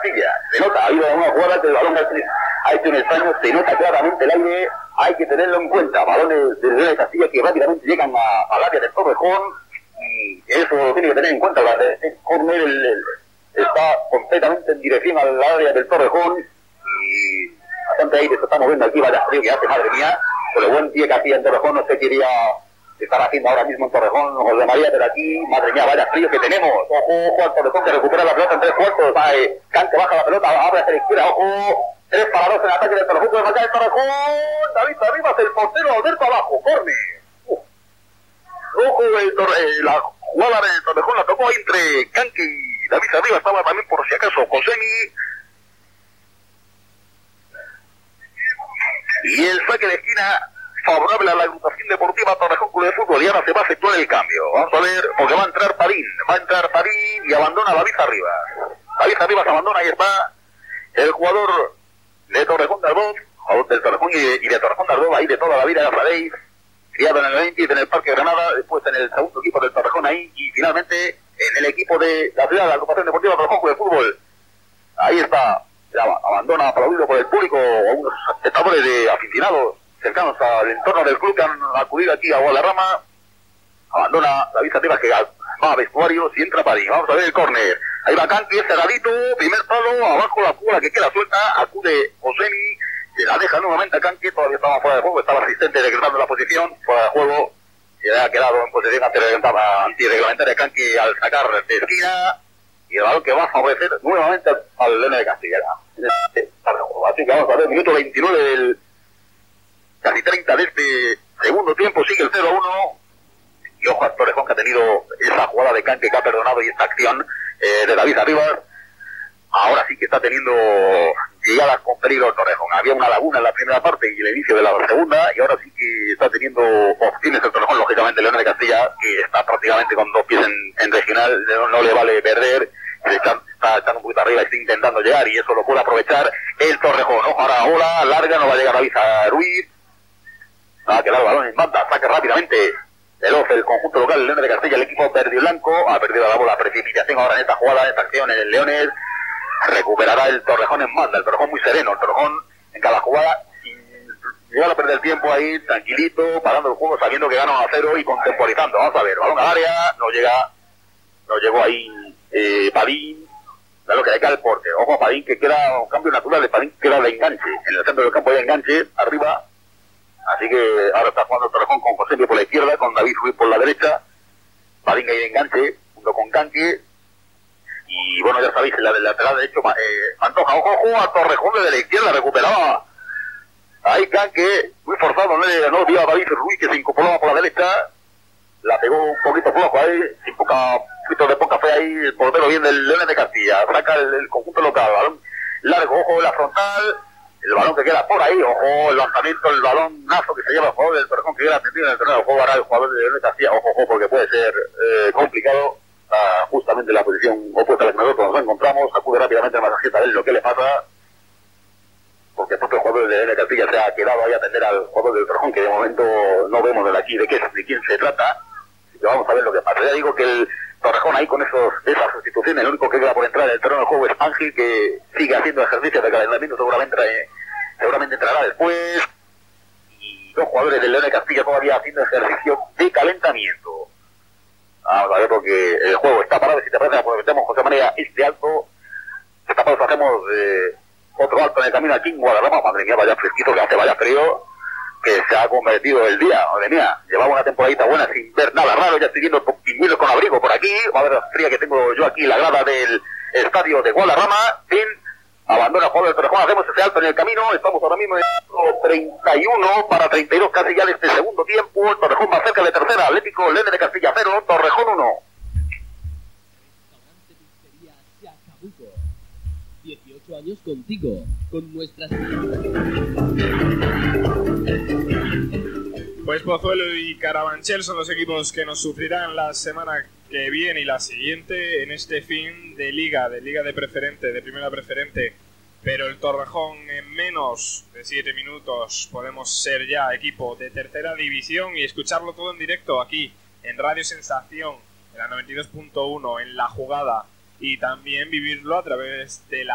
Castilla. Se nota, ha habido una jugada que el balón ha hecho un extraño, se nota claramente el aire, hay que tenerlo en cuenta. Balones del Leones de Castilla que rápidamente llegan al área del Torrejón, y eso lo tiene que tener en cuenta. El córner está completamente en dirección al área del Torrejón, y bastante aire se está moviendo aquí, vaya frío que hace, madre mía, con el buen pie que hacía en Torrejón, no sé qué iría estar haciendo ahora mismo en Torrejón, José María, pero aquí, madre mía, vaya frío que tenemos. Ojo al Torrejón que recupera la pelota en 3/4, Cante baja la pelota, abre hacia la izquierda, ojo, 3-2 en ataque del Torrejón, puede marcar el Torrejón, David Arribas, el portero, Alberto abajo, córner. Ojo, la jugada del Torrejón la tocó entre Canque y David Arribas, estaba también por si acaso Josemi. Y el saque de esquina favorable a la agrupación deportiva Torrejón Club de Fútbol, y ahora se va a efectuar el cambio. Vamos a ver, porque va a entrar Padín y abandona a David Arribas. David Arribas abandona, y está el jugador de Torrejón de Ardoz, jugador del Torrejón y de Torrejón de Ardoz, ahí de toda la vida, ya sabéis, criado en el 20 en el Parque Granada, después en el segundo equipo del Torrejón ahí, y finalmente en el equipo de la ciudad de la agrupación deportiva Torrejón Club de Fútbol. Ahí está, abandona aplaudido por el público, a unos espectadores de aficionados cercanos al entorno del club que han acudido aquí a Guadarrama. Abandona David Arribas, que va a vestuarios, y entra Padín. Vamos a ver el córner. Ahí va Canqui, es cerradito, primer palo, abajo la jugada que queda suelta, acude Josemi, se la deja nuevamente a Canqui, todavía estaba fuera de juego, estaba asistente decretando la posición, fuera de juego, y ha quedado en posición antirreglamentaria Canqui al sacar de esquina, y el balón que va a favorecer nuevamente al Leones de Castilla. Así que vamos a ver, minuto 29 del casi 30 de este segundo tiempo, sigue el 0-1, y ojo a Torrejón, que ha tenido esa jugada de Canque que ha perdonado, y esta acción de David Arribas. Ahora sí que está teniendo llegadas con peligro el Torrejón. Había una laguna en la primera parte y el inicio de la segunda, y ahora sí que está teniendo opciones el Torrejón, lógicamente Leones de Castilla, que está prácticamente con 2 pies en regional, no le vale perder, está echando un poquito arriba, está intentando llegar, y eso lo puede aprovechar el Torrejón. Ojo, ahora ola larga, no va a llegar David Ruiz, va a quedar el balón en banda, saque rápidamente el conjunto local, el Leones de Castilla, el equipo verde y blanco, ha perdido la bola, precipitación ahora en esta jugada, en esta acción en el Leones, recuperará el Torrejón en banda, el Torrejón muy sereno, el Torrejón en cada jugada, sin llegar a perder tiempo ahí, tranquilito, parando el juego, sabiendo que ganan a 0 y contemporizando. Vamos a ver, balón al área, no llegó ahí Padín, da lo que deca el porte, ojo a Padín, que queda un cambio natural de Padín, queda de enganche, en el centro del campo hay enganche, arriba. Así que ahora está jugando el Torrejón con José por la izquierda, con David Ruiz por la derecha, Padín ahí de enganche, junto con Canque, y bueno, ya sabéis, la del lateral derecho, Antoja, ojo a Torrejón desde la izquierda, recuperaba ahí Canque, muy forzado, no dio a David Ruiz, que se incorporaba por la derecha, la pegó un poquito flojo ahí, sin un poquito de poca fe ahí, el portero bien del Leones de Castilla, saca el conjunto local, balón largo, ojo en la frontal, el balón que queda por ahí, ojo, el lanzamiento, el balón nazo que se lleva el jugador del Torrejón, que queda atendido en el terreno de juego, ahora el jugador de Leones de Castilla, ojo, porque puede ser complicado, justamente en la posición opuesta a la que nosotros nos encontramos, acude rápidamente al masajista de él lo que le pasa, porque el propio jugador de Leones de Castilla se ha quedado ahí a atender al jugador del Torrejón, que de momento no vemos de aquí de quién se trata, así que vamos a ver lo que pasa. Ya digo que el Torrejón ahí con esas sustituciones, el único que queda por entrar en el terreno del juego es Ángel, que sigue haciendo ejercicios de calentamiento, seguramente entrará después, y 2 jugadores del Leones de Castilla todavía haciendo ejercicio de calentamiento. Vamos a ver, porque el juego está parado, si te parece aprovechamos José María este alto, esta pausa hacemos otro alto en el camino aquí en Guadarrama, madre mía, vaya fresquito que hace, vaya frío, que se ha convertido el día, madre mía, llevaba una temporadita buena sin ver nada raro, ya estoy viendo pingüinos con abrigo por aquí, va a ver la fría que tengo yo aquí, la grada del estadio de Guadarrama, abandona el juego del Torrejón, hacemos ese alto en el camino, estamos ahora mismo en 31 para 32 casi ya de este segundo tiempo, el Torrejón más cerca de tercera, Atlético Leones de Castilla 0, Torrejón 1. 18 años contigo, con nuestras... Pues Pozuelo y Carabanchel son los equipos que nos sufrirán la semana que viene y la siguiente en este fin de liga de preferente, de primera preferente. Pero el Torrejón en menos de 7 minutos podemos ser ya equipo de tercera división y escucharlo todo en directo aquí en Radio Sensación, en la 92.1, en La Jugada, y también vivirlo a través de la